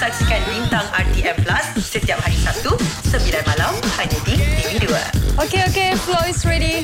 Saksikan Bintang RTM Plus setiap hari Sabtu 9 malam hanya di TV2. Okay, flow is ready.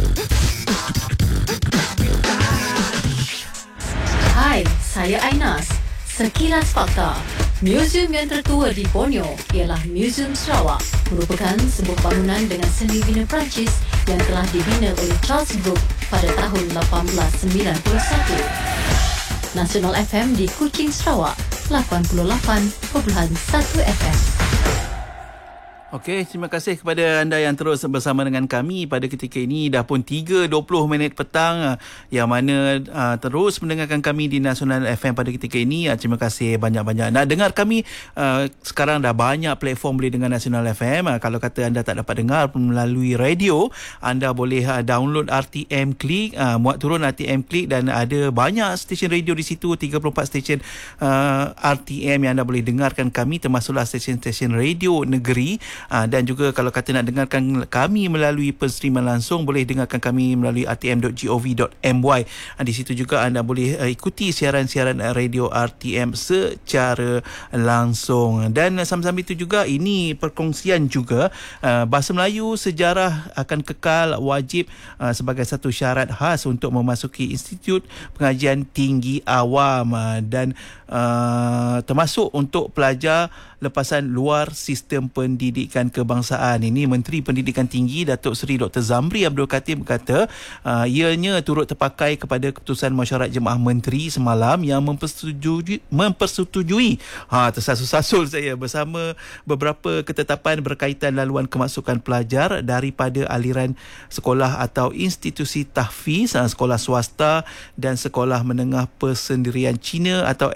Hai, saya Ainas. Sekilas fakta. Museum yang tertua di Borneo ialah Museum Sarawak, merupakan sebuah bangunan dengan seni bina Perancis yang telah dibina oleh Charles Brooke pada tahun 1891. Nasional FM di Kuching, Sarawak, 88.1 FM. Okey, terima kasih kepada anda yang terus bersama dengan kami pada ketika ini. Dah pun 3.20 petang yang mana terus mendengarkan kami di Nasional FM pada ketika ini. Terima kasih banyak-banyak. Nak dengar kami sekarang dah banyak platform boleh dengar Nasional FM. Kalau kata anda tak dapat dengar melalui radio, anda boleh download RTM Click, muat turun RTM Click dan ada banyak stesen radio di situ, 34 stesen RTM yang anda boleh dengarkan kami, termasuklah stesen-stesen radio negeri. Dan juga kalau kata nak dengarkan kami melalui penstreaman langsung, boleh dengarkan kami melalui rtm.gov.my. Di situ juga anda boleh ikuti siaran-siaran radio RTM secara langsung. Dan sama-sama itu juga, ini perkongsian juga, bahasa Melayu sejarah akan kekal wajib sebagai satu syarat khas untuk memasuki Institut Pengajian Tinggi Awam, dan termasuk untuk pelajar lepasan luar sistem pendidikan kebangsaan. Ini Menteri Pendidikan Tinggi Datuk Seri Dr. Zamri Abdul Katim berkata ianya turut terpakai kepada keputusan Mesyuarat Jemaah Menteri semalam yang mempersetujui tersasul-sasul saya bersama beberapa ketetapan berkaitan laluan kemasukan pelajar daripada aliran sekolah atau institusi tahfiz, sekolah swasta dan sekolah menengah persendirian Cina atau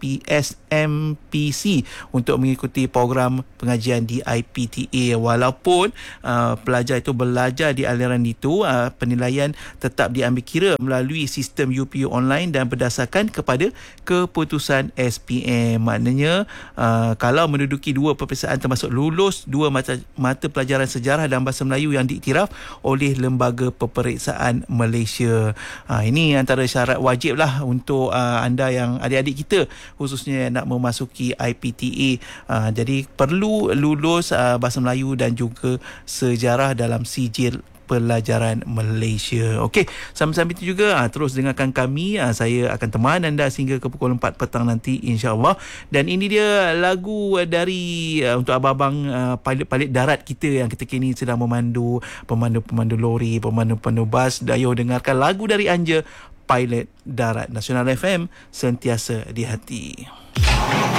SPSMPC untuk mengikuti program pengajian di IPTA. Walaupun pelajar itu belajar di aliran itu, penilaian tetap diambil kira melalui sistem UPU online dan berdasarkan kepada keputusan SPM. Maknanya kalau menduduki 2 peperiksaan termasuk lulus 2 mata pelajaran sejarah dan bahasa Melayu yang diiktiraf oleh Lembaga Peperiksaan Malaysia. Ini antara syarat wajib lah untuk anda yang adik-adik kita khususnya nak memasuki IPTA. Jadi perlu lulus bahasa Melayu dan juga sejarah dalam sijil pelajaran Malaysia. Okey, sama-sama itu juga terus dengarkan kami. Saya akan teman anda sehingga ke pukul 4 petang nanti, insya-Allah. Dan ini dia lagu dari untuk abang-abang pilot-pilot darat kita yang ketika ini sedang memandu pemandu lori, pemandu bas. Ayo dengarkan lagu dari Anja, Pilot Darat. Nasional FM, sentiasa di hati.